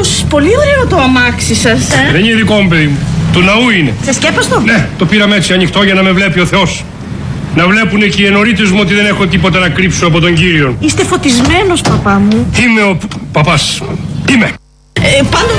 Πάντως, πολύ ωραίο το αμάξι σας. Δεν είναι δικό μου, παιδί μου. Του ναού είναι. Σε σκέπαστο? Ναι, το πήραμε έτσι ανοιχτό για να με βλέπει ο Θεός. Να βλέπουν και οι ενορίτες μου ότι δεν έχω τίποτα να κρύψω από τον Κύριο. Είστε φωτισμένος, παπά μου. Είμαι ο παπάς. Είμαι. Πάντως...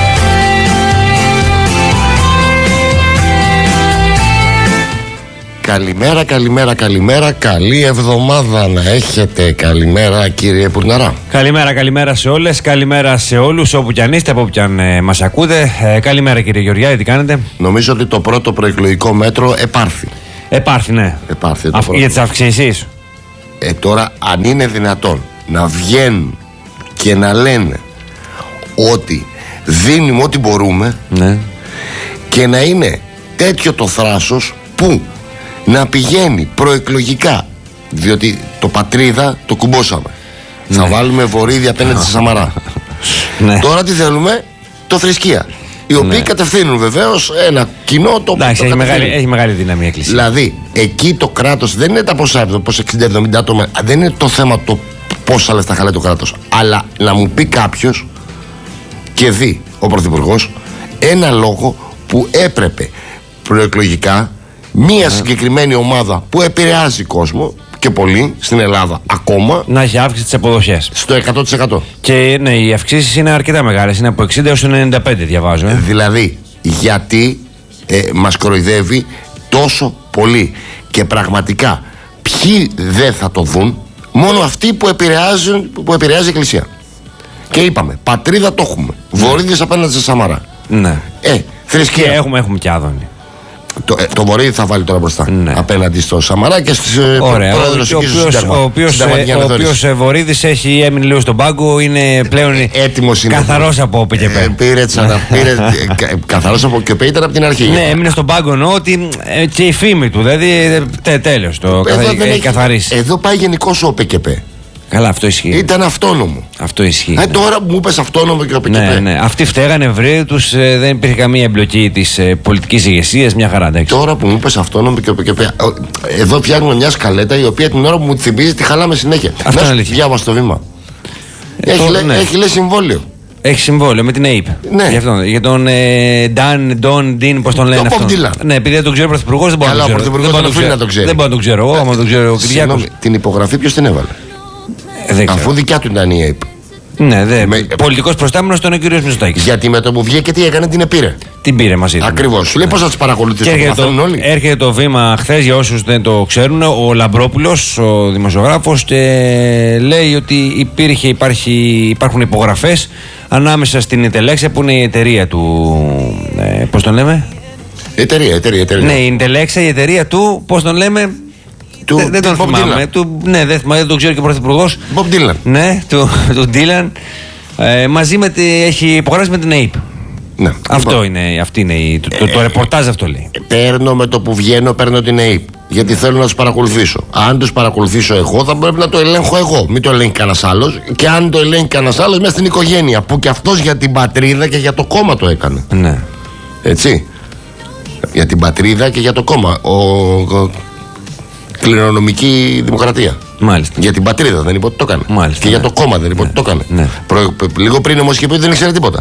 Καλημέρα, καλημέρα, καλημέρα. Καλή εβδομάδα να έχετε. Καλημέρα, κύριε Πουρναρά. Καλημέρα, καλημέρα σε όλες. Καλημέρα σε όλους, όπου κι αν είστε, από όπου κι αν μας ακούτε. Καλημέρα, κύριε Γεωργιάδη, τι κάνετε? Νομίζω ότι το πρώτο προεκλογικό μέτρο επάρθη. Επάρθη, ναι. Επάρθη για τις αυξήσεις. Τώρα, αν είναι δυνατόν να βγαίνουν και να λένε ότι δίνουμε ό,τι μπορούμε, ναι, και να είναι τέτοιο το θράσος που να πηγαίνει προεκλογικά, διότι το πατρίδα το κουμπώσαμε, θα βάλουμε βορίδι απέναντι σε Σαμαρά. Ναι. Τώρα τι θέλουμε? Το θρησκεία, οι οποίοι κατευθύνουν βεβαίως ένα κοινό το. Εντάξει, έχει μεγάλη δύναμη η Εκκλησία. Δηλαδή εκεί το κράτος δεν είναι τα πόσα 60-70 άτομα, δεν είναι το θέμα το πόσα λεφτά χαλάει το κράτος, αλλά να μου πει κάποιος και δει ο Πρωθυπουργός ένα λόγο που έπρεπε προεκλογικά μία συγκεκριμένη ομάδα που επηρεάζει κόσμο και πολύ στην Ελλάδα ακόμα να έχει αύξηση τις αποδοχές στο 100%. Και ναι, οι αυξήσεις είναι αρκετά μεγάλες, είναι από 60 έως 95 διαβάζω. Δηλαδή γιατί μας κοροϊδεύει τόσο πολύ και πραγματικά ποιοι δεν θα το δουν? Μόνο αυτοί που επηρεάζει η Εκκλησία. Και είπαμε, πατρίδα το έχουμε, βορίδες απέναντι σε Σαμαρά. Ναι. Θρησκεία. Και έχουμε και Άδωνη. Το βορίδι θα βάλει τώρα μπροστά, ναι, απέναντι στο Σαμαρά και στις πρόεδρος ο οποίος Βορίδης έμεινε λίγο στον πάγκο, είναι πλέον έτοιμος, καθαρός από ΠΚΠ. Καθαρός από ΠΚΠ ήταν από την αρχή. Ναι, έμεινε στον πάγκο, εννοώ ότι και η φήμη του, δηλαδή τέλος, το καθαρίσει. Εδώ πάει γενικώς ο ΠΚΠ. Καλά, αυτό ισχύει. Ήταν αυτόνομο. Αυτό ισχύει. Τώρα μου είπες αυτόνομο και ο ΠΚΠ. Ναι. Αυτοί φταίγανε, βρε τους, δεν υπήρχε καμία εμπλοκή της πολιτικής ηγεσίας, μια χαρά, εντάξει. Τώρα που μου είπες αυτόνομο και ο ΠΚΠ, εδώ φτιάχνουμε μια σκαλέτα η οποία την ώρα που μου τη θυμίζει τη χαλάμε συνέχεια. Αυτό είναι αλήθεια. Διάβασα το βήμα. Έχει λέει συμβόλαιο. Έχει συμβόλαιο με την ΑΕΠ. Ναι. Για τον Ντίν, πώς τον λένε αυτό. Ναι, επειδή δεν τον ξέρω ο Πρωθυπουργός, δεν μπορώ να το ξέρω. Δεν μπορώ να το ξέρω εγώ, άμα το ξέρω ο Κυριάκος. Την υπογραφή ποιος την έβαλε? Αφού δικιά του ήταν η ΑΕΠ. Ναι, πολιτικός προστάμενος ήταν ο κύριος Μητσοτάκης. Γιατί με το που βγήκε τι έκανε? Την επήρε. Την πήρε μαζί του. Ακριβώς. Σου λέει πώς θα τις παρακολουθήσει, το όλοι. Έρχεται το βήμα χθες, για όσους δεν το ξέρουν, ο Λαμπρόπουλος, ο δημοσιογράφος, και λέει ότι υπάρχουν υπογραφές ανάμεσα στην Ιτελέξα, που είναι η εταιρεία του. Πώς τον λέμε? Εταιρεία. Ναι, η Ιτελέξα, η εταιρεία του, πώς τον λέμε? Δεν τον θυμάμαι. Ναι, δεν τον ξέρω και ο Πρωθυπουργός. Bob Dylan. Ναι, του Dylan. Μαζί έχει υπογράψει με την ΑΕΠ. Ναι. Αυτή είναι το ρεπορτάζ, αυτό λέει. Παίρνω με το που βγαίνω, παίρνω την ΑΕΠ. Γιατί θέλω να τους παρακολουθήσω. Αν τους παρακολουθήσω εγώ, θα πρέπει να το ελέγχω εγώ. Μην το ελέγχει κανένας άλλος. Και αν το ελέγχει κανένας άλλος, μέσα στην οικογένεια. Που και αυτός για την πατρίδα και για το κόμμα το έκανε. Ναι. Έτσι. Για την πατρίδα και για το κόμμα. Κληρονομική δημοκρατία. Μάλιστα. Για την πατρίδα δεν είπε ότι το έκανε. Μάλιστα, και για το κόμμα δεν είπε ότι το έκανε. Ναι. Λίγο πριν όμως είχε πει ότι δεν ήξερε τίποτα.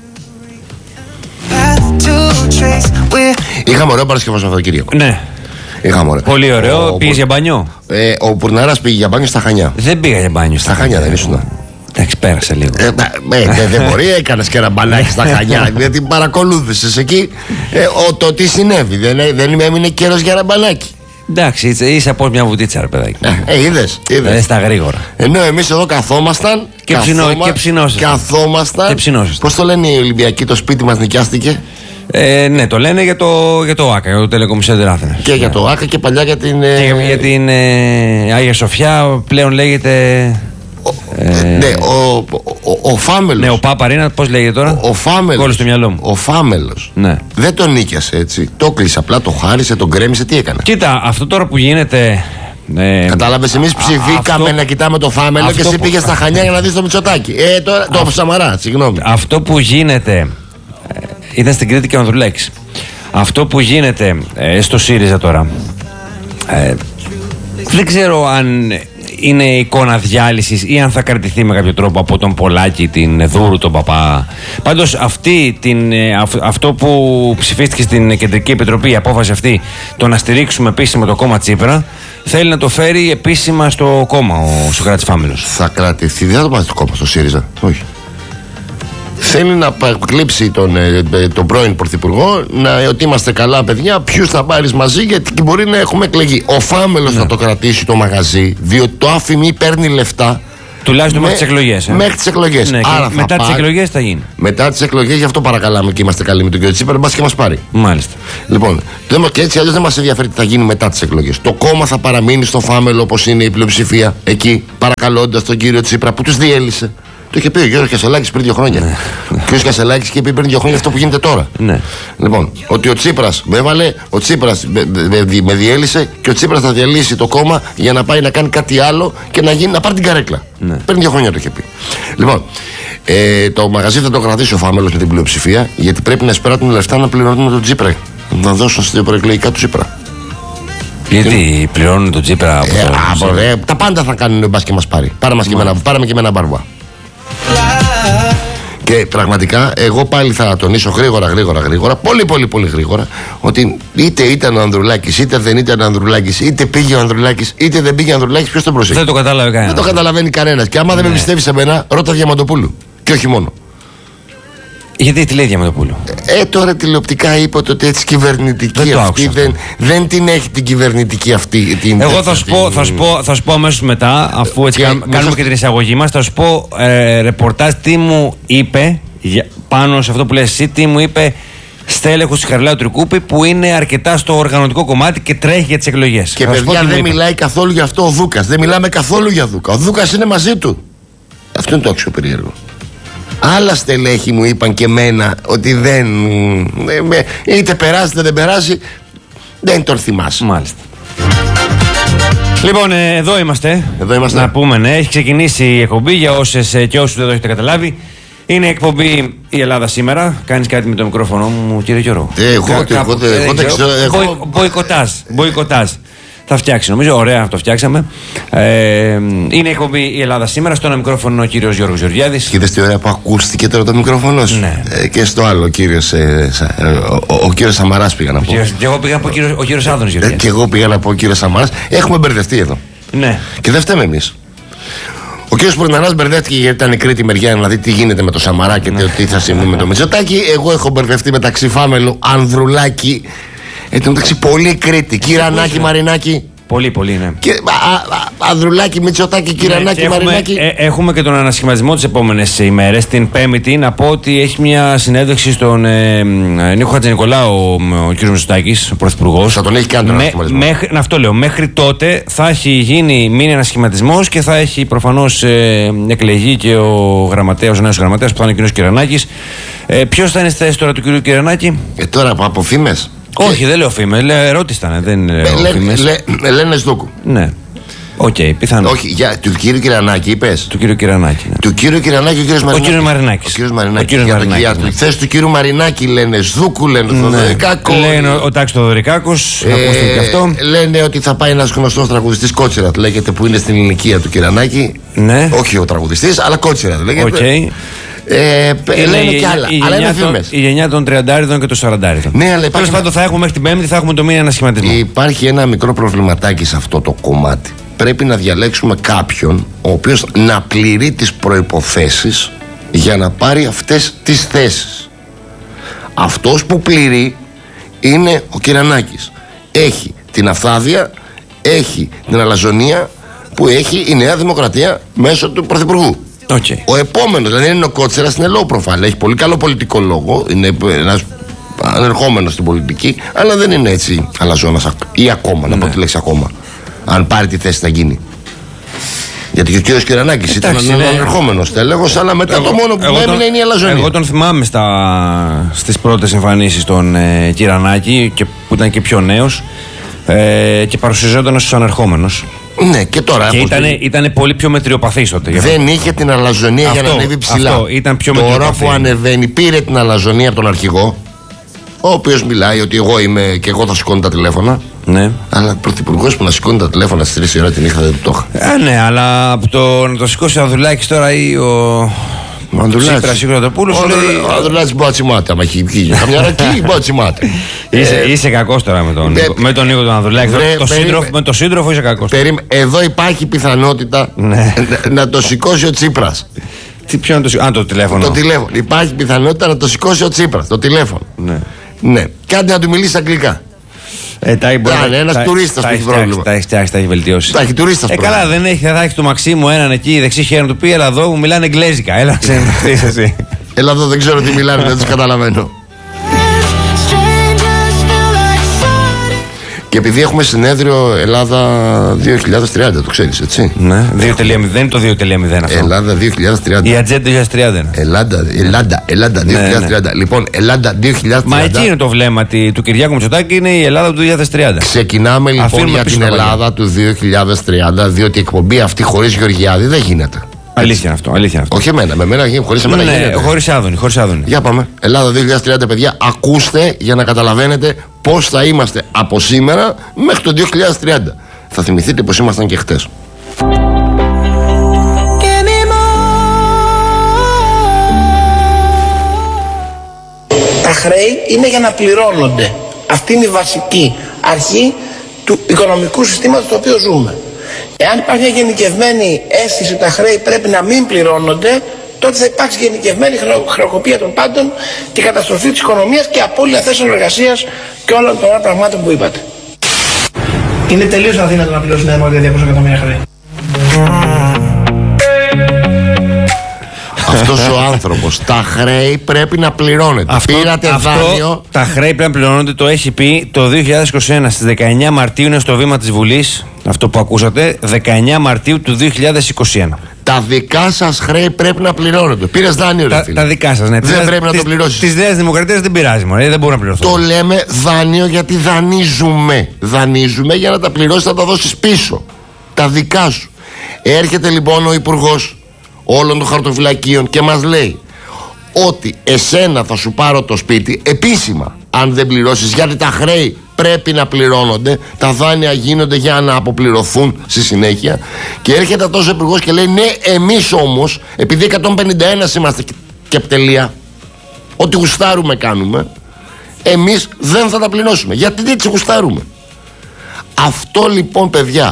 Είχαμε ωραίο Παρασκευό Σαββατοκύριακο. Ναι. Είχαμε ωραίο. Πολύ ωραίο. Πήγες για μπάνιο? Ο Πουρναράς πήγε για μπάνιο στα Χανιά. Δεν πήγα για μπάνιο στα Χανιά. Δεν ήσουν? Εντάξει, πέρασε λίγο. Δεν μπορεί, έκανες και ένα μπανάκι στα Χανιά. Γιατί παρακολούθησες εκεί το τι συνέβη. Δεν έμεινε καιρός για ένα μπανάκι. Εντάξει, είσαι από μια βουτίτσα, ρε παιδάκι. Είδες. Στα γρήγορα. Ενώ εμείς εδώ καθόμασταν και ψινόσασταν. Πώς το λένε οι Ολυμπιακοί, το σπίτι μας νοικιάστηκε? Ναι, το λένε για το ΆΚΑ, για το Telecom Center Athens. Και για το ΆΚΑ και παλιά για την. Για την Άγια Σοφιά πλέον λέγεται. Ναι, ο Φάμελος. Ναι, ο Παπαρίνα, πώς λέγεται τώρα? Ο Φάμελος. Κόλλησε στο μυαλό μου. Ο Φάμελος. Ναι. Δεν τον νίκιασε έτσι. Το κλείσε απλά, το χάρισε, τον γκρέμισε, τι έκανε? Κοίτα, αυτό τώρα που γίνεται. Κατάλαβες, εμείς ψηφίκαμε να κοιτάμε το Φάμελο και εσύ πήγες στα Χανιά για να δεις το Μητσοτάκη. Τώρα το Σαμαρά, συγγνώμη. Αυτό που γίνεται. Ήταν στην Κρήτη και ο Ανδρουλάκης. Αυτό που γίνεται στο ΣΥΡΙΖΑ τώρα. Δεν ξέρω αν είναι εικόνα διάλυσης ή αν θα κρατηθεί με κάποιο τρόπο από τον Πολάκη, την Δούρου, τον Παπά. Πάντως αυτό που ψηφίστηκε στην Κεντρική Επιτροπή, η απόφαση αυτή, το να στηρίξουμε επίσημα το κόμμα Τσίπρα, θέλει να το φέρει επίσημα στο κόμμα ο Σωκράτης Φάμελος. Θα κρατηθεί, δεν θα το πάει στο κόμμα, στο ΣΥΡΙΖΑ. Όχι. Θέλει να κλείψει τον πρώην Πρωθυπουργό, ότι είμαστε καλά παιδιά, ποιους θα πάρεις μαζί, γιατί μπορεί να έχουμε εκλεγεί. Ο Φάμελος θα το κρατήσει το μαγαζί, διότι το ΑΦΜΗ παίρνει λεφτά. Τουλάχιστον μέχρι τις εκλογές. Μέχρι τις εκλογές. Ναι, μετά τις εκλογές θα γίνει. Μετά τις εκλογές, γι' αυτό παρακαλάμε και είμαστε καλοί με τον κύριο Τσίπρα, μπας και μας πάρει. Μάλιστα. Λοιπόν, και έτσι αλλιώς δεν μας ενδιαφέρει τι θα γίνει μετά τις εκλογές. Το κόμμα θα παραμείνει στο Φάμελο όπως είναι η πλειοψηφία εκεί, παρακαλώντας τον κύριο Τσίπρα που τους διέλυσε. Το είχε πει ο Γιώργος Κασελάκης πριν 2 χρόνια. Ναι. Και ο Γιώργος Κασελάκης είχε πει πριν 2 χρόνια αυτό που γίνεται τώρα. Ναι. Λοιπόν, ότι ο Τσίπρας με έβαλε, ο Τσίπρας με διέλυσε και ο Τσίπρας θα διαλύσει το κόμμα για να πάει να κάνει κάτι άλλο και να πάρει την καρέκλα. Ναι. Πριν 2 χρόνια το είχε πει. Λοιπόν, το μαγαζί θα το κρατήσει ο Φάμελος με την πλειοψηφία, γιατί πρέπει να εισπράττουν λεφτά να πληρώνουν τον Τσίπρα. Να δώσουν στην προεκλογικά του Τσίπρα. Γιατί πληρώνουν τον Τσίπρα από τα πάντα θα κάνουν μπας και μας πάρει. Πάραμε και με ένα μπαρβά. Και πραγματικά εγώ πάλι θα τονίσω γρήγορα, πολύ γρήγορα, ότι είτε ήταν ο Ανδρουλάκης, είτε δεν ήταν ο Ανδρουλάκης, είτε πήγε ο Ανδρουλάκης, είτε δεν πήγε ο Ανδρουλάκης, ποιος τον προσέχει? Δεν το κατάλαβε κανένας. Δεν το καταλαβαίνει κανένας. Και άμα δεν με πιστεύει σε μένα, ρώτα Διαμαντοπούλου. Και όχι μόνο. Γιατί τι λέει Διαμαντοπούλου? Τώρα τηλεοπτικά είπε ότι έτσι κυβερνητική αυτή δεν την έχει την κυβερνητική αυτή. Εγώ θα σου πω αμέσως μετά, αφού έτσι κάνουμε και την εισαγωγή μας, θα σου πω ρεπορτάζ τι μου είπε πάνω σε αυτό που λες εσύ, τι μου είπε στέλεχος της Χαριλάου Τρικούπη, που είναι αρκετά στο οργανωτικό κομμάτι και τρέχει για τις εκλογές. Και παιδιά, δεν μιλάει καθόλου για αυτό ο Δούκας. Δεν μιλάμε καθόλου για Δούκα. Ο Δούκας είναι μαζί του. Αυτό είναι το αξιοπερίεργο. Άλλα στελέχη μου είπαν και εμένα ότι είτε περάσει είτε δεν περάσει, δεν τον θυμάσαι. Μάλιστα. Λοιπόν, εδώ είμαστε. Να πούμε, ναι, έχει ξεκινήσει η εκπομπή για όσες και όσους δεν το έχετε καταλάβει. Είναι η εκπομπή Η Ελλάδα Σήμερα. Κάνεις κάτι με το μικρόφωνο μου, κύριε Γιώργο? Μποϊκοτάζ. Θα φτιάξει, νομίζω, ωραία, το φτιάξαμε. Είναι η εκπομπή Η Ελλάδα Σήμερα. Στο ένα μικρόφωνο ο κύριος Γιώργος Γεωργιάδης. Και είδες τι ωραία που ακούστηκε τώρα το μικρόφωνο σου? Ναι. Και στο άλλο, ο κύριος Σαμαράς πήγα να πω. Και εγώ πήγα να πω ο κύριος Άδωνης Γεωργιάδης. Και εγώ πήγα να πω ο κύριος Σαμαράς. Έχουμε μπερδευτεί εδώ. Ναι. Και δεν φταίμε εμείς. Ο κύριος Πουρναράς μπερδεύτηκε γιατί ήταν η Κρήτη μεριά να δει τι γίνεται με το Σαμαρά και τι θα συμβεί με το Μητσοτάκη. Εγώ έχω μπερδευτεί μεταξύ Φάμελου, Ανδρουλάκη. Εν τω μεταξύ, πολύ Κρήτη. Κυρανάκη, Μαρινάκη. Πολύ, ναι. Και Ανδρουλάκη, Μητσοτάκη, Κυρανάκη, Μαρινάκη. Έχουμε και τον ανασχηματισμό τις επόμενες ημέρες. Την Πέμπτη, να πω ότι έχει μια συνέντευξη στον Νίκο Χατζηνικολάου ο κ. Μητσοτάκης, ο πρωθυπουργός. Θα τον έχει κάνει τον ανασχηματισμό. Αυτό λέω. Μέχρι τότε θα έχει γίνει μήνυ ανασχηματισμός και θα έχει προφανώς εκλεγεί και ο νέος γραμματέας που θα είναι ο κ. Κυρανάκης. Ποιος θα είναι στη θέση τώρα του κ. Κυρανάκη? Τώρα από φήμες. Όχι, δεν λέω φήμες, ερώτηση ήταν. Λένε Σδούκου. Ναι. Οκ, πιθανό. Όχι, του κύριου Κυρανάκη είπες? Του κύριου Κυρανάκη. Ναι. Του κύριου Κυρανάκη, ο κύριος Μαρινάκης. Για τη θέση του κύριου Μαρινάκη λένε Σδούκου, λένε Θοδωρικάκο. Λένε ο Τάκης Θοδωρικάκος. Ακούστηκε και αυτό. Λένε ότι θα πάει ένας γνωστός τραγουδιστής, Κότσιρα λέγεται, που είναι στην ηλικία του Κυρανάκη. Ναι. Όχι ο τραγουδιστής, αλλά Κότσιρα λέγεται. Λένε κι άλλα. Αλλά είναι φήμες. Η γενιά των 30 και των 40. Ναι, αλλά τέλος πάντων θα έχουμε μέχρι την Πέμπτη, θα έχουμε το μήνα ανασχηματισμό. Υπάρχει ένα μικρό προβληματάκι σε αυτό το κομμάτι. Πρέπει να διαλέξουμε κάποιον ο οποίος να πληρεί τις προϋποθέσεις για να πάρει αυτές τις θέσεις. Αυτός που πληρεί είναι ο Κυρανάκης. Έχει την Αυθάδεια, έχει την Αλαζονία που έχει η Νέα Δημοκρατία μέσω του Πρωθυπουργού. Okay. Ο επόμενος, δηλαδή είναι ο Κότσιρας, είναι low profile. Έχει πολύ καλό πολιτικό λόγο. Είναι ένας ανερχόμενος στην πολιτική, αλλά δεν είναι έτσι αλαζόνας ή ακόμα, να πω τη λέξη ακόμα. Αν πάρει τη θέση θα γίνει. Γιατί και ο κύριος Κυρανάκης ήταν ανερχόμενος τέλεχος, αλλά μετά το μόνο που έμεινε είναι η αλαζονία. Εγώ τον θυμάμαι στις πρώτες εμφανίσεις των Κυρανάκη, που ήταν και πιο νέος, και παρουσιαζόταν ως ανερχόμενος. Ναι, και τώρα. Και ήταν πολύ πιο μετριοπαθής τότε. Δεν είχε την αλαζονία για να ανέβει ψηλά. Αυτό, ήταν πιο τώρα που ανεβαίνει, πήρε την αλαζονία από τον αρχηγό, ο οποίος μιλάει ότι εγώ είμαι και εγώ θα σηκώνω τα τηλέφωνα. Ναι. Αλλά πρωθυπουργός που να σηκώνει τα τηλέφωνα στις 3 η ώρα τη νύχτα δεν το είχα. Ναι, αλλά από το να το σηκώσει ο Ανδρουλάκης τώρα ή ο Τσίπρας ή ο Κρατοπούλος. Ο Ανδρουλάκης μπορεί να τσιμάται. Άμα έχει πιει καμιά ρακή, μπορεί να τσιμάται. Είσαι κακός τώρα με τον Νίκο τον Ανδρουλάκη. Με τον σύντροφο είσαι κακός. Εδώ υπάρχει πιθανότητα να το σηκώσει ο Τσίπρας. Ποιο είναι το σηκώσει? Το τηλέφωνο. Το τηλέφωνο. Υπάρχει πιθανότητα να το σηκώσει ο Τσίπρας. Το τηλέφωνο. Ναι. Κάντε να του μιλήσει αγγλικά. Ένας τουρίστας που έχει πρόβλημα. Τα έχει βελτιώσει. Τα έχει τουρίστας πρόβλημα. Καλά, δεν θα έχει του Μαξίμου έναν εκεί δεξί χέρι να του πει: έλα εδώ, μου μιλάνε εγγλέζικα. Έλα, ξενυχτείς εσύ. Έλα εδώ, δεν ξέρω τι μιλάνε, δεν τους καταλαβαίνω. Και επειδή έχουμε συνέδριο Ελλάδα 2030, το ξέρεις, έτσι. Ναι, 2.0, δεν είναι το 2.0 αυτό. Ελλάδα 2030. Η ατζέντα 2030. Ελλάδα 2030. Ναι. Λοιπόν, Ελλάδα 2030. Μα εκεί είναι το βλέμμα του Κυριάκου Μητσοτάκη, είναι η Ελλάδα του 2030. Ξεκινάμε λοιπόν για την Ελλάδα του 2030, διότι η εκπομπή αυτή χωρίς Γεωργιάδη δεν γίνεται. Αλήθεια αυτό. Όχι εμένα, με μένα χωρίς εμένα γίνεται. Χωρίς άδωνη. Για πάμε. Ελλάδα 2030, παιδιά, ακούστε για να καταλαβαίνετε πώς θα είμαστε από σήμερα μέχρι το 2030. Θα θυμηθείτε πως ήμασταν και χτες. Τα χρέη είναι για να πληρώνονται. Αυτή είναι η βασική αρχή του οικονομικού συστήματος στο οποίο ζούμε. Εάν υπάρχει μια γενικευμένη αίσθηση ότι τα χρέη πρέπει να μην πληρώνονται, τότε θα υπάρξει γενικευμένη χρεοκοπία των πάντων και καταστροφή της οικονομίας και απώλεια θέσεων εργασίας και όλων των άλλων πραγμάτων που είπατε. Είναι τελείως αδύνατο να πληρώσει η Νέα Δημοκρατία 200 εκατομμύρια χρέη. Αυτός ο άνθρωπος, τα χρέη πρέπει να πληρώνεται. Πήρατε δάνειο. Τα χρέη πρέπει να πληρώνονται, το έχει πει το 2021 στις 19 Μαρτίου, είναι στο βήμα της Βουλής. Αυτό που ακούσατε, 19 Μαρτίου του 2021. Τα δικά σας χρέη πρέπει να πληρώνονται. Πήρες δάνειο, ρε φίλε. Τα δικά σας, ναι. Δεν πρέπει να το πληρώσεις. Τις Νέας Δημοκρατίας δεν πειράζει, μωρέ, δεν μπορούν να πληρωθούν. Το λέμε δάνειο γιατί δανείζουμε. Δανείζουμε για να τα πληρώσεις, θα τα δώσεις πίσω. Τα δικά σου. Έρχεται λοιπόν ο Υπουργός όλων των χαρτοφυλακίων και μας λέει ότι εσένα θα σου πάρω το σπίτι επίσημα αν δεν πληρώσεις, γιατί τα χρέη πρέπει να πληρώνονται, τα δάνεια γίνονται για να αποπληρωθούν στη συνέχεια. Και έρχεται αυτός ο Υπουργός και λέει ναι, εμείς όμως, επειδή 151 είμαστε και πτελεία, ό,τι γουστάρουμε κάνουμε, εμείς δεν θα τα πληρώσουμε. Γιατί δεν τις γουστάρουμε. Αυτό λοιπόν, παιδιά,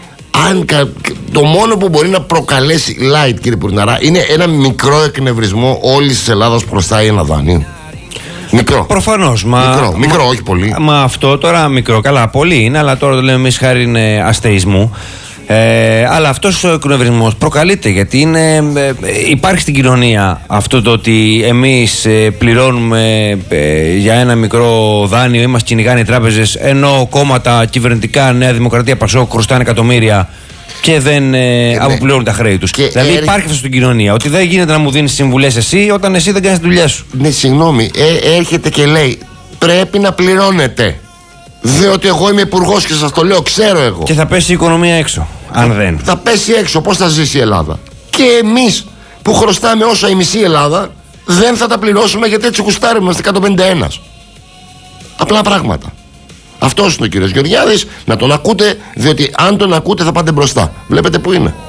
το μόνο που μπορεί να προκαλέσει light, κύριε Πουρναρά, είναι ένα μικρό εκνευρισμό όλης της Ελλάδας που χρωστάει ένα δάνειο. Μικρό. Προφανώς. Μικρό, όχι πολύ. Μα αυτό τώρα μικρό, καλά, πολύ είναι, αλλά τώρα το λέμε εμείς χάρη είναι αστεϊσμού. Αλλά αυτός ο εκνευρισμός προκαλείται γιατί υπάρχει στην κοινωνία αυτό το ότι εμείς πληρώνουμε για ένα μικρό δάνειο ή μας κυνηγάνε οι τράπεζες, ενώ κόμματα κυβερνητικά, Νέα Δημοκρατία, Πασόκ χρωστάνε εκατομμύρια και δεν αποπληρώνουν τα χρέη τους. Δηλαδή υπάρχει αυτό στην κοινωνία, ότι δεν γίνεται να μου δίνεις συμβουλές εσύ όταν εσύ δεν κάνεις τη δουλειά σου. Ναι, συγγνώμη, έρχεται και λέει πρέπει να πληρώνετε. Διότι εγώ είμαι υπουργός και σας το λέω, ξέρω εγώ. Και θα πέσει η οικονομία έξω. Αν δεν. Θα πέσει έξω, πώς θα ζήσει η Ελλάδα. Και εμείς που χρωστάμε όσα η μισή Ελλάδα δεν θα τα πληρώσουμε γιατί έτσι γουστάρουμε, είμαστε 151. Απλά πράγματα. Αυτός είναι ο κύριος Γεωργιάδης, να τον ακούτε, διότι αν τον ακούτε θα πάτε μπροστά. Βλέπετε που είναι.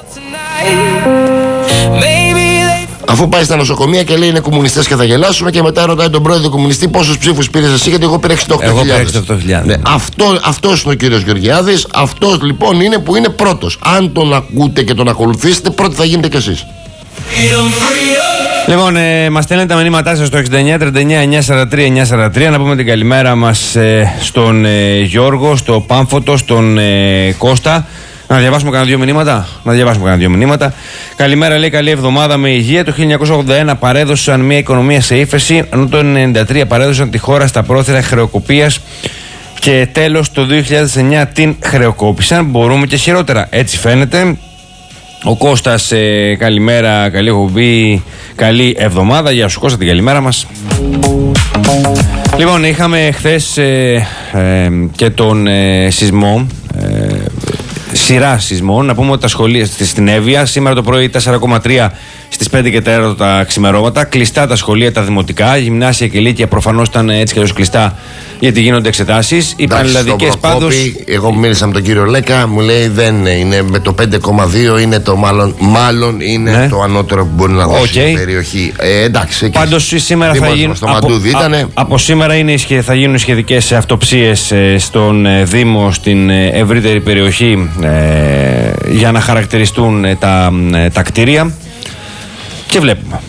Αφού πάει στα νοσοκομεία και λέει είναι κομμουνιστές και θα γελάσουμε, και μετά ρωτάει τον πρόεδρο κομμουνιστή πόσους ψήφους πήρες εσύ, γιατί εγώ πήρα 68.000. Εγώ πήρα 68.000. Ναι, αυτός είναι ο κύριος Γεωργιάδης. Αυτός λοιπόν είναι που είναι πρώτος. Αν τον ακούτε και τον ακολουθήσετε, πρώτοι θα γίνετε κι εσείς. Λοιπόν, μας στέλνετε τα μηνύματά σας στο 6939-943-943. Να πούμε την καλημέρα μας στον Γιώργο, στο Πάμφωτο, στον Κώστα. Να διαβάσουμε κανένα δύο μηνύματα. Καλημέρα, λέει, καλή εβδομάδα με υγεία. Το 1981 παρέδωσαν μια οικονομία σε ύφεση, ενώ το 1993 παρέδωσαν τη χώρα στα πρόθυρα χρεοκοπίας και τέλος το 2009 την χρεοκόπησαν. Μπορούμε και χειρότερα, έτσι φαίνεται. Ο Κώστας, καλημέρα, καλή εκπομπή, καλή εβδομάδα. Γεια σου Κώστα, την καλημέρα μας. Λοιπόν, είχαμε χθες και τον σεισμό, σειρά σεισμών. Να πούμε ότι τα σχολεία στην Εύβοια σήμερα το πρωί 4,3 στις 5 και 4 τα ξημερώματα. Κλειστά τα σχολεία, τα δημοτικά. Γυμνάσια και λύκεια προφανώς ήταν έτσι και αλλιώς κλειστά, γιατί γίνονται εξετάσεις. Οι πανελλαδικές πάντως. Εγώ μίλησα με τον κύριο Λέκα, μου λέει δεν είναι με το 5,2, είναι το μάλλον είναι ναι, το ανώτερο που μπορεί να δώσει η περιοχή. Εντάξει. Πάντως σήμερα θα γίνουν. Από σήμερα θα γίνουν σχετικές αυτοψίες στον Δήμο, στην ευρύτερη περιοχή, για να χαρακτηριστούν τα κτίρια. Και βλέπουμε.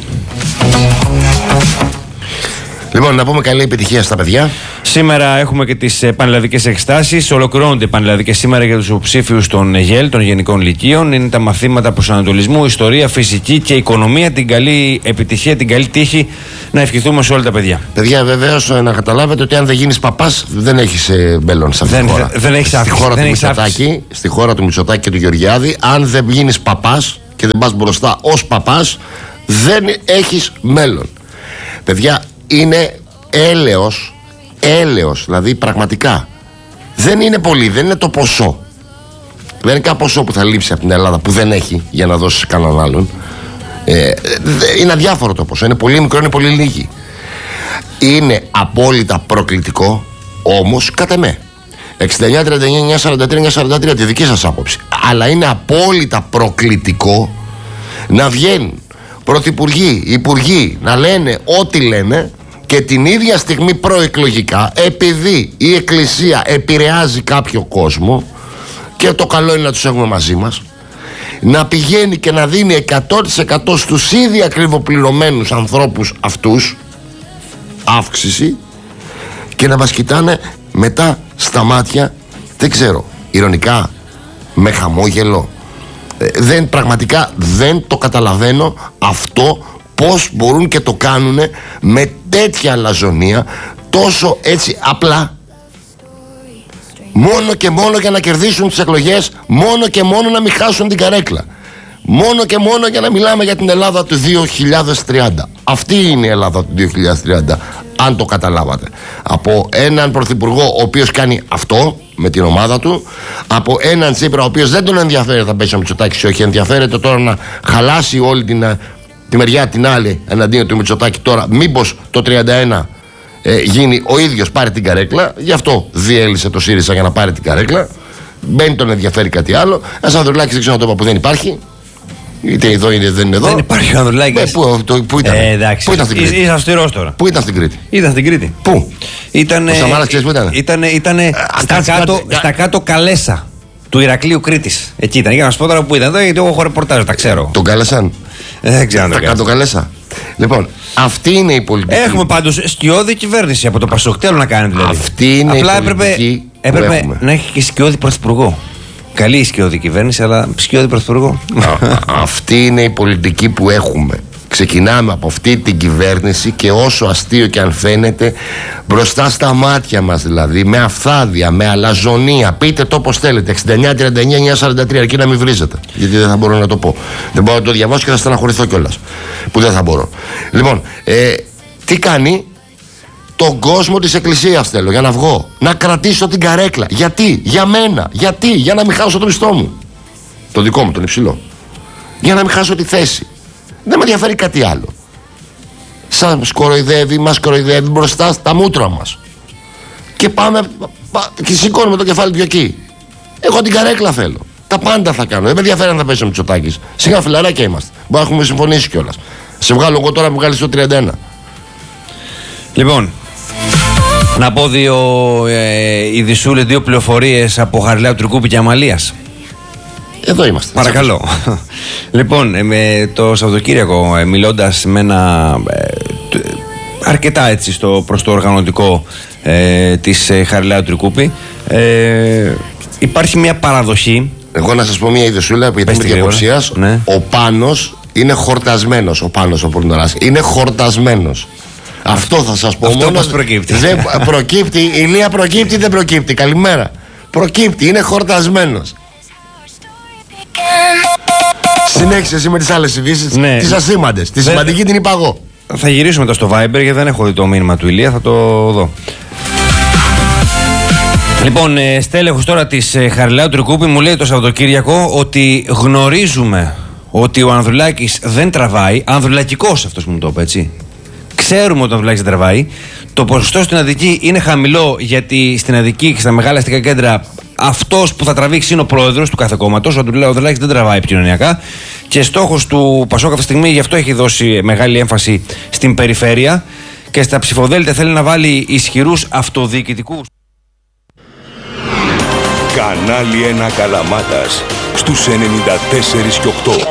Λοιπόν, να πούμε καλή επιτυχία στα παιδιά. Σήμερα έχουμε και τις πανελλαδικές εξετάσεις. Ολοκληρώνονται οι πανελλαδικές σήμερα για τους υποψήφιους των ΓΕΛ, των Γενικών Λυκείων. Είναι τα μαθήματα προσανατολισμού, ιστορία, φυσική και οικονομία. Την καλή επιτυχία, την καλή τύχη να ευχηθούμε σε όλα τα παιδιά. Παιδιά, βεβαίως να καταλάβετε ότι αν δεν γίνεις παπάς, δεν έχεις μέλλον σε αυτή τη χώρα. Δεν έχεις αύξηση. Στη χώρα του Μητσοτάκη και του Γεωργιάδη, αν δεν γίνεις παπάς και δεν πας μπροστά ως παπάς, δεν έχεις μέλλον. Παιδιά, είναι έλεος, δηλαδή πραγματικά. Δεν είναι πολύ, δεν είναι το ποσό. Δεν είναι κάποιο ποσό που θα λείψει από την Ελλάδα που δεν έχει για να δώσει κανέναν άλλον. Είναι αδιάφορο το ποσό, είναι πολύ μικρό, είναι πολύ λίγη. Είναι απόλυτα προκλητικό, όμως κατά με 69-39, 9-43, τη δική σας άποψη. Αλλά είναι απόλυτα προκλητικό να βγαίνουν πρωθυπουργοί, υπουργοί να λένε ό,τι λένε και την ίδια στιγμή προεκλογικά, επειδή η Εκκλησία επηρεάζει κάποιο κόσμο και το καλό είναι να τους έχουμε μαζί μας, να πηγαίνει και να δίνει 100% στους ήδη ακριβοπληρωμένους ανθρώπους αυτούς αύξηση και να μας κοιτάνε μετά στα μάτια, δεν ξέρω, ηρωνικά, με χαμόγελο. Πραγματικά δεν το καταλαβαίνω αυτό, πώς μπορούν και το κάνουν με τέτοια αλαζονία, τόσο έτσι απλά, μόνο και μόνο για να κερδίσουν τις εκλογές, μόνο και μόνο να μην χάσουν την καρέκλα, μόνο και μόνο για να μιλάμε για την Ελλάδα του 2030. Αυτή είναι η Ελλάδα του 2030, αν το καταλάβατε. Από έναν πρωθυπουργό ο οποίος κάνει αυτό με την ομάδα του, από έναν Τσίπρα ο οποίος δεν τον ενδιαφέρει θα πέσει ο Μητσοτάκης, όχι, ενδιαφέρεται τώρα να χαλάσει όλη τη μεριά την άλλη εναντίον του Μητσοτάκη. Τώρα μήπως το 31 γίνει ο ίδιος, πάρει την καρέκλα. Γι' αυτό διέλυσε το ΣΥΡΙΖΑ, για να πάρει την καρέκλα. Δεν τον ενδιαφέρει κάτι άλλο. Ένας Ανδρουλάκης, δεν ξέρω να το είπα, που δεν υπάρχει. Είτε εδώ είτε δεν είναι εδώ. Δεν υπάρχει ο Ανδρουλάκης. Πού ήταν? Εντάξει. Πού ήταν στην Κρήτη? Είσαι αυστηρός τώρα. Πού ήταν στην Κρήτη? Ήταν στην Κρήτη. Πού? Ο Σαμάρας, ξέρεις πού ήταν? Ήταν στα κάτω Καλέσα του Ηρακλείου Κρήτης. Εκεί ήταν. Για να σου πω τώρα που ήταν. Γιατί εγώ έχω ρεπορτάζ, τα ξέρω. Τον κάλεσαν? Δεν ξέρω. Τα κάτω Καλέσα. Λοιπόν, αυτή είναι η πολιτική. Έχουμε πάντως σκιώδη κυβέρνηση από το Πασόκ. Θέλω να κάνει δηλαδή. Αυτή είναι η πολιτική. Έπρεπε να έχει και σκιώδη πρωθυπουργό. Καλή σκιώδη κυβέρνηση, αλλά σκιώδη πρωθυπουργό. Αυτή είναι η πολιτική που έχουμε. Ξεκινάμε από αυτή την κυβέρνηση και όσο αστείο και αν φαίνεται, μπροστά στα μάτια μας δηλαδή, με αφθάδια, με αλαζονία, πείτε το όπως θέλετε, 69-39-9-43, αρκεί να μην βρίζετε, γιατί δεν θα μπορώ να το πω. Δεν μπορώ να το διαβάσω και θα στεναχωρηθώ κιόλας, που δεν θα μπορώ. Λοιπόν, τι κάνει? Τον κόσμο της Εκκλησίας θέλω, για να βγω, να κρατήσω την καρέκλα. Γιατί? Για μένα. Γιατί? Για να μην χάσω το μισθό μου, το δικό μου, τον υψηλό. Για να μην χάσω τη θέση. Δεν με ενδιαφέρει κάτι άλλο. Σας κοροϊδεύει, μας κοροϊδεύει μπροστά στα μούτρα μας. Και πάμε και σηκώνουμε το κεφάλι του εκεί. Εγώ την καρέκλα θέλω. Τα πάντα θα κάνω. Δεν με ενδιαφέρει αν θα πέσει ο Μητσοτάκης. Σιγά φιλαράκια είμαστε. Μπορεί να έχουμε συμφωνήσει κιόλας. Σε βγάλω εγώ τώρα, μου βγάλεις το 31. Λοιπόν, να πω δύο πληροφορίες από Χαριλάου Τρικούπη και Αμαλίας. Εδώ είμαστε. Παρακαλώ. Λοιπόν, με το Σαββατοκύριακο, μιλώντας με ένα αρκετά έτσι προς το οργανωτικό της Χαριλάου Τρικούπη, υπάρχει μια παραδοχή. Εγώ να σας πω μια ειδησούλα που ήταν διαποψίας. Ναι. Ο Πάνος είναι χορτασμένος. Ο Πάνος ο Πορνοράς είναι χορτασμένος. Αυτό θα σας πω. Αυτό πώς προκύπτει? Δεν προκύπτει. Η Ηλία προκύπτει, δεν προκύπτει. Καλημέρα. Προκύπτει, είναι χορτασμένος. Συνέχισε εσύ με τις άλλες ειδήσεις, ναι. Τις ασήμαντες. Τη σημαντική την είπα εγώ. Θα γυρίσουμε μετά στο Viber γιατί δεν έχω δει το μήνυμα του Ηλία, θα το δω. Λοιπόν, στέλεχος τώρα της Χαριλάου Τρικούπη μου λέει το Σαββατοκύριακο ότι γνωρίζουμε ότι ο Ανδρουλάκης δεν τραβάει, ανδρουλακικός αυτός που μου το είπε, έτσι. Ξέρουμε ότι ο Ανδρουλάκης δεν τραβάει. Το ποσοστό στην Αττική είναι χαμηλό, γιατί στην Αττική και στα μεγάλα αστικά κέντρα αυτός που θα τραβήξει είναι ο πρόεδρος του κάθε κόμματος. Ο Ανδρουλάκης δεν τραβάει επικοινωνιακά. Και στόχος του Πασόκ αυτή τη στιγμή, γι' αυτό έχει δώσει μεγάλη έμφαση στην περιφέρεια και στα ψηφοδέλτια θέλει να βάλει ισχυρούς αυτοδιοικητικούς. Κανάλι 1 Καλαμάτας στους 94 και 8.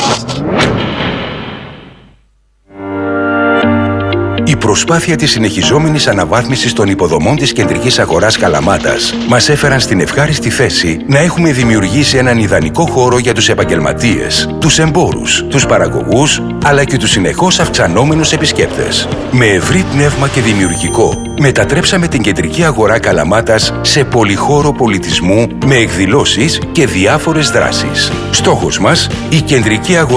Η προσπάθεια της συνεχιζόμενης αναβάθμισης των υποδομών της κεντρικής αγοράς Καλαμάτας μας έφεραν στην ευχάριστη θέση να έχουμε δημιουργήσει έναν ιδανικό χώρο για τους επαγγελματίες, τους εμπόρους, τους παραγωγούς, αλλά και τους συνεχώς αυξανόμενους επισκέπτες. Με ευρύ πνεύμα και δημιουργικό, μετατρέψαμε την κεντρική αγορά Καλαμάτας σε πολυχώρο πολιτισμού με εκδηλώσεις και διάφορες δράσεις. Στόχος μας, η κεντρική αγορά